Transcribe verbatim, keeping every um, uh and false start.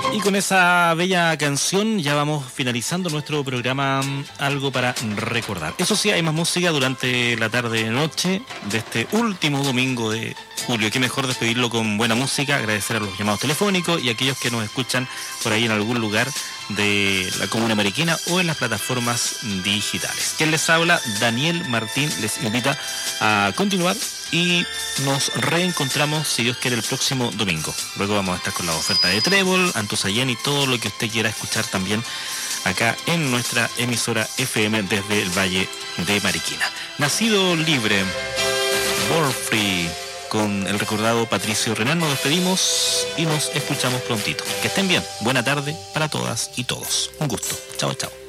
Y con esa bella canción ya vamos finalizando nuestro programa Algo para Recordar. Eso sí, hay más música durante la tarde y noche de este último domingo de julio. Qué mejor despedirlo con buena música, agradecer a los llamados telefónicos y a aquellos que nos escuchan por ahí en algún lugar de la comuna mariquina o en las plataformas digitales. Quien les habla, Daniel Martín, les invita a continuar y nos reencontramos, si Dios quiere, el próximo domingo. Luego vamos a estar con la oferta de Trébol, Antosayén y todo lo que usted quiera escuchar también acá en nuestra emisora F M desde el Valle de Mariquina. Nacido libre, Born Free, con el recordado Patricio Renán nos despedimos y nos escuchamos prontito. Que estén bien, buena tarde para todas y todos. Un gusto. Chao, chao.